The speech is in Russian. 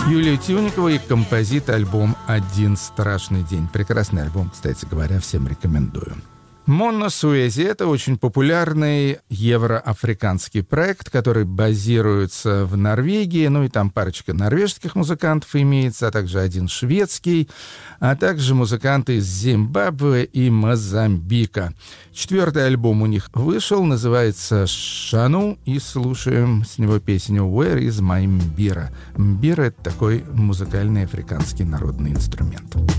Юлия Тюникова и композит-альбом «Один страшный день». Прекрасный альбом, кстати говоря, всем рекомендую. Монно Суэзи — это очень популярный евроафриканский проект, который базируется в Норвегии, ну и там парочка норвежских музыкантов имеется, а также один шведский, а также музыканты из Зимбабве и Мозамбика. 4-й альбом у них вышел, называется «Шану», и слушаем с него песню «Where is my mbira?». Мбира — это такой музыкальный африканский народный инструмент.